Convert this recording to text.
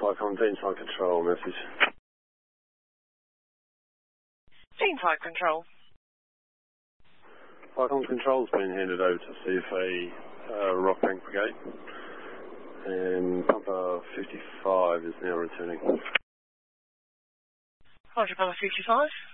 Flycom, Dean Side Control, message. Dean Side Control. Flycom Control's been handed over to CFA Rock Bank Brigade, and Pumper 55 is now returning. Roger, Pumper 55.